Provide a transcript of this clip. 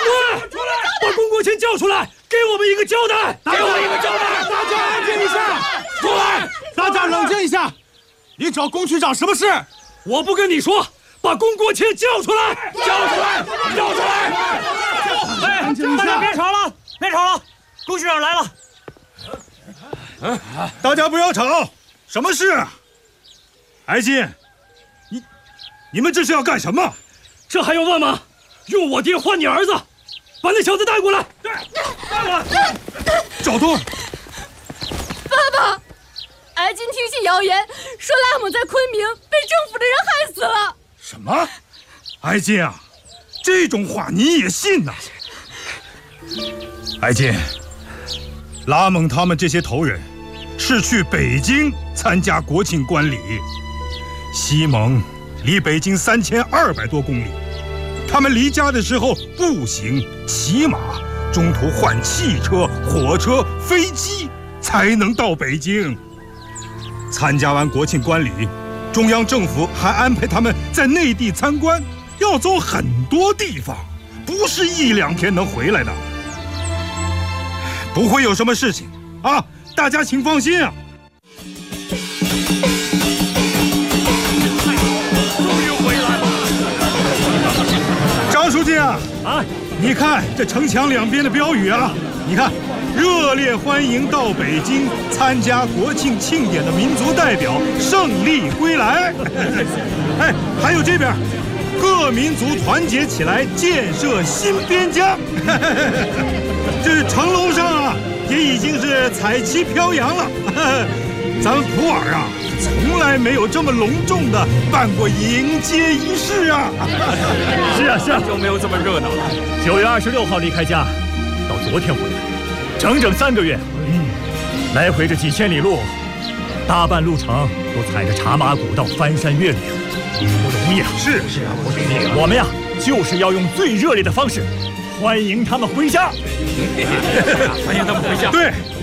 喂，把龚国谦叫出来，给我们一个交代！给我一个交代！ 大家安静一下！出来！大家冷静一下！你找龚区长什么事？ 我不跟你说，把龚国谦叫出来！叫出来！叫出来！ 哎，大家别吵了，别吵了，龚区长来了。 大家不要吵，什么事啊？艾金，你们这是要干什么？ 这还用问吗？用我爹换你儿子，把那小子带过来！对，带过来！ 赵东， 爸爸，艾金听信谣言，说拉姆在昆明被政府的人害死了。 什么？艾金啊，这种话你也信呐？艾金，拉蒙他们这些头人是去北京参加国庆观礼，西蒙离北京3200多公里，他们离家的时候步行、骑马，中途换汽车、火车、飞机才能到北京。参加完国庆观礼，中央政府还安排他们在内地参观，要走很多地方，不是1、2天能回来的。不会有什么事情啊，大家请放心啊。张书记啊，你看这城墙两边的标语啊，你看，热烈欢迎到北京参加国庆庆典的民族代表胜利归来。哎，还有这边，各民族团结起来建设新边疆。这城楼上啊，也已经是彩旗飘扬了。咱们普洱啊，从来没有这么隆重的办过迎接仪式啊！ 是啊，就没有这么热闹了。9月26号离开家，到昨天回来，整整3个月。来回这几千里路，大半路程都踩着茶马古道翻山越岭，不容易啊！ 是啊，不容易啊！ 我们呀，就是要用最热烈的方式欢迎他们回家。 欢迎他们回家。 对。